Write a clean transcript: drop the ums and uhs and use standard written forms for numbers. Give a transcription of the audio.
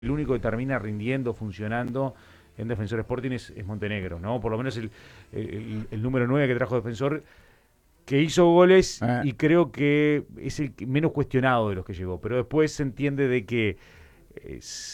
el único que termina rindiendo, funcionando en Defensor Sporting es Montenegro, ¿no? Por lo menos el número 9 que trajo Defensor, que hizo goles Eh, y creo que es el menos cuestionado de los que llegó. Pero después se entiende de que